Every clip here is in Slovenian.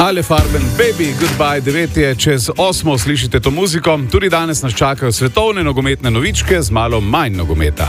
Ale Farben, Baby, Goodbye, 9 je čez 8, slišite to muziko. Tudi danes nas čakajo svetovne nogometne novičke z malo manj nogometa.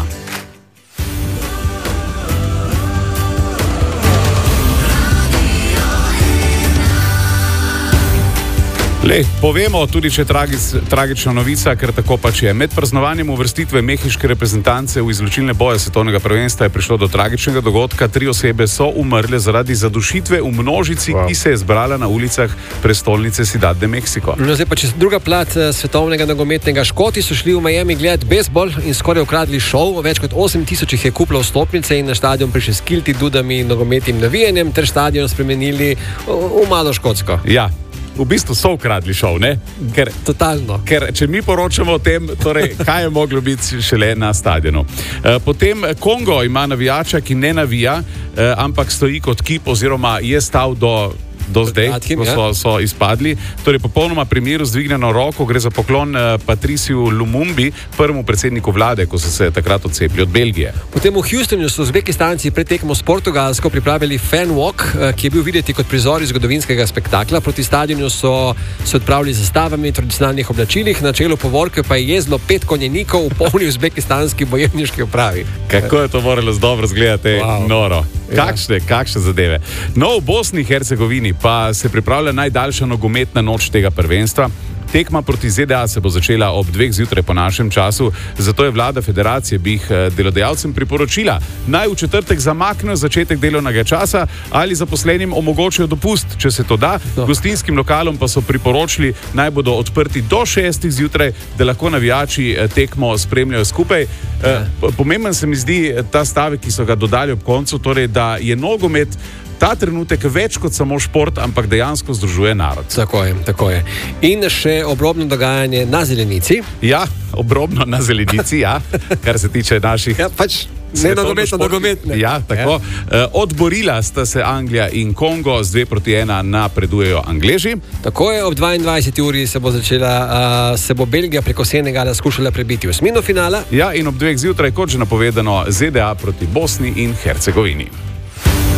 Povemo tudi, če je tragična novica, ker tako pač je. Med praznovanjem uvrstitve mehiške reprezentance v izločilne boje svetovnega prvenstva je prišlo do tragičnega dogodka. 3 osebe so umrle zaradi zadušitve v množici, ki se je zbrala na ulicah prestolnice Ciudad de Mexico. No, zdaj pa čez druga plat svetovnega nogometnega. Škoti so šli v Miami gledati bejzbol in skoraj ukradli šov. Več kot 8,000 jih je kupilo vstopnice in na stadion prišli s kilti, dudami in nogometnim navijanjem ter stadion spremenili v malo Škotsko. Ja. V bistvu so ukradli šov, ne? Totalno. Ker če mi poročamo o tem, torej, kaj je moglo biti šele na stadionu. Potem Kongo ima navijača, ki ne navija, ampak stoji kot kip oziroma je stal do zdaj, ko so izpadli. Torej, popolnoma pri miru z dvignjeno roko, gre za poklon Patriciju Lumumbi, prvemu predsedniku vlade, ko so se takrat odcepili od Belgije. Potem v Houstonu so Uzbekistanci pred tekmo s Portugalsko pripravili fan walk, ki je bil videti kot prizor iz zgodovinskega spektakla. Proti stadionu so se odpravili z zastavami in tradicionalnih oblačilih, na čelu povorke pa je jezlo 5 konjenikov v polni uzbekistanski bojevniški opravi. Kako je to moralo dobro zgledati, noro. Kakšne zadeve. No, v Bosni in Hercegovini pa se pripravlja najdaljša nogometna noč tega prvenstva. Tekma proti ZDA se bo začela ob 2 zjutraj po našem času, zato je vlada federacije delodajalcem priporočila, naj v četrtek zamaknejo začetek delovnega časa ali zaposlenim omogočijo dopust, če se to da. Gostinskim lokalom pa so priporočili, naj bodo odprti do 6 zjutraj, da lahko navijači tekmo spremljajo skupaj. Pomemben se mi zdi ta stavek, ki so ga dodali ob koncu, torej da je nogomet ta trenutek več kot samo šport, ampak dejansko združuje narod. Tako je. In še obrobno dogajanje na zelenici. Ja, obrobno na zelenici, ja, kar se tiče naših... Ja, pač ne nogometne. Ja, tako. Odborila sta se Anglija in Kongo, z 2-1 napredujejo Angleži. Tako je, ob 22. uri se bo Belgija preko Senegala skušala prebiti v osmino finala. Ja, in ob 2 zjutraj, kot že napovedano, ZDA proti Bosni in Hercegovini.